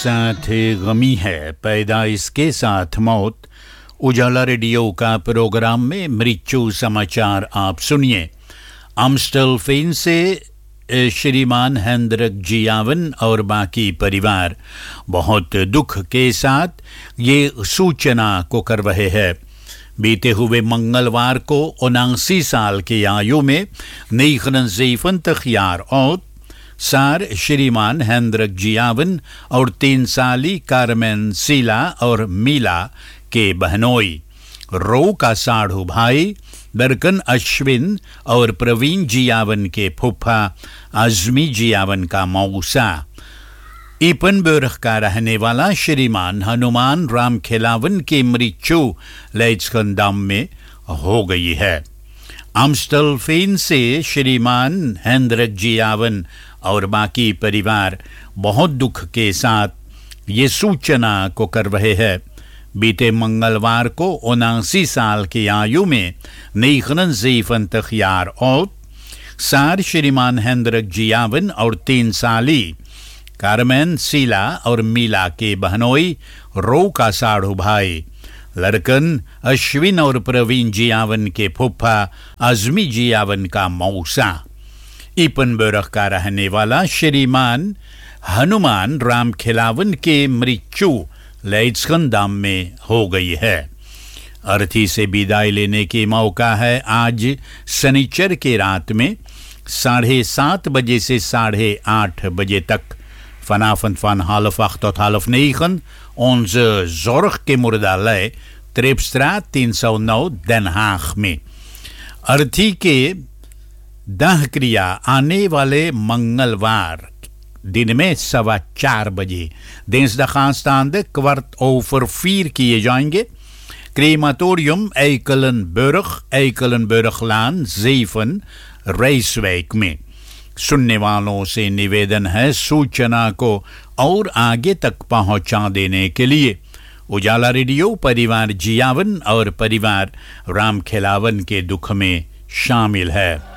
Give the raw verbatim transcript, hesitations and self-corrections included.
साथ गमी है, पैदाइश के साथ मौत। उजाला रेडियो का प्रोग्राम में मृत्यु समाचार आप सुनिए। आम्स्टलफेन से श्रीमान हेंड्रिक जियावन और बाकी परिवार बहुत दुख के साथ ये सूचना को कर रहे हैं। बीते हुए मंगलवार को उनासी साल की आयु में नईखन ज़ीफन तखियार और सार श्रीमान हेंड्रिक जियावन और तीन साली कारमेन सीला और मीला के बहनोई रो का साढ़ू भाई दरकन अश्विन और प्रवीण जियावन के फुफा आजमी जियावन का मौसा ईपनबर्ग का रहने वाला श्रीमान हनुमान राम खिलावन की मृत्यु लेट्सकंदाम में हो गई है। आम्स्टलफेन से श्रीमान हेंड्रिक जियावन और बाकी परिवार बहुत दुख के साथ ये सूचना को कर रहे हैं। बीते मंगलवार को उनासी साल की आयु में नईखन ज़ीफन तखियार और सार श्रीमान हेंड्रिक जियावन और तीन साली कारमेन सीला और मीला के बहनोई रो का साढ़ू भाई लड़कन अश्विन और प्रवीण जियावन के फुफा आजमी जियावन का मौसा ईपनबर्ग का रहने वाला श्रीमान हनुमान राम खिलावन के मृत्यु लेट्सकंदाम में हो गई है। अर्थी से विदाई लेने के मौका है आज शनिचर के रात में साढ़े सात बजे से साढ़े आठ बजे तक फनाफन फन हालफ अख्त हालफ नईखन ओन्ज जोर्ग के मुर्दालय त्रेपस्त्रा तीन सौ नौ den Haag में अर्थी के दाह क्रिया आने वाले मंगलवार दिन में सवा चार बजे देश दखास्तान क्वर्ट ओवर फीर किए जाएंगे। क्रेमाटोरियम एइकलनबर्ग एइकलनबर्गलान ज़ीफन रेसवेक में। सुनने वालों से निवेदन है सूचना को और आगे तक पहुंचा देने के लिए उजाला रेडियो परिवार जियावन और परिवार राम खिलावन के दुख में शामिल है।